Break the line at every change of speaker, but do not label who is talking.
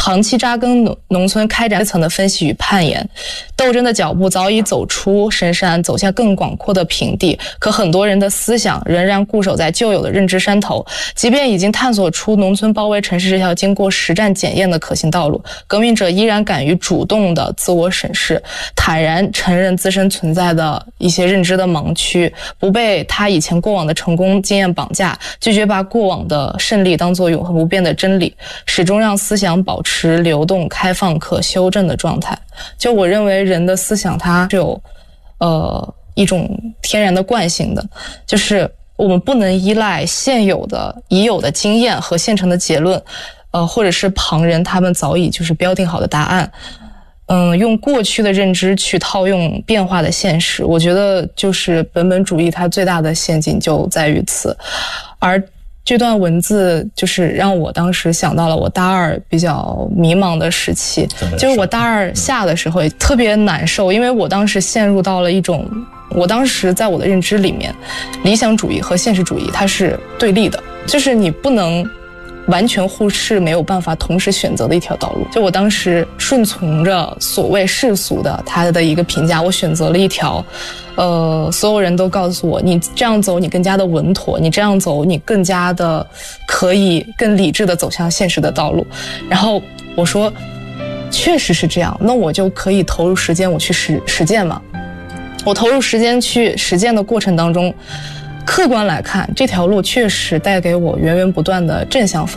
长期扎根农村开展层的分析与判研，斗争的脚步早已走出深山，走向更广阔的平地。可很多人的思想仍然固守在旧有的认知山头，即便已经探索出农村包围城市这条经过实战检验的可行道路，革命者依然敢于主动的自我审视，坦然承认自身存在的一些认知的盲区，不被他以前过往的成功经验绑架，拒绝把过往的胜利当作永恒不变的真理，始终让思想保持流动、开放、可修正的状态。就我认为人的思想它是有一种天然的惯性的，就是我们不能依赖现有的已有的经验和现成的结论，或者是旁人他们早已就是标定好的答案，用过去的认知去套用变化的现实。我觉得就是本本主义它最大的陷阱就在于此。而这段文字就是让我当时想到了我大二比较迷茫的时期，就是我大二下的时候也特别难受，因为我当时陷入到了一种，我当时在我的认知里面，理想主义和现实主义它是对立的，就是你不能完全忽视没有办法同时选择的一条道路。就我当时顺从着所谓世俗的他的一个评价，我选择了一条所有人都告诉我你这样走你更加的稳妥，你这样走你更加的可以更理智的走向现实的道路。然后我说确实是这样，那我就可以投入时间我去实践嘛。我投入时间去实践的过程当中，客观来看这条路确实带给我源源不断的正向反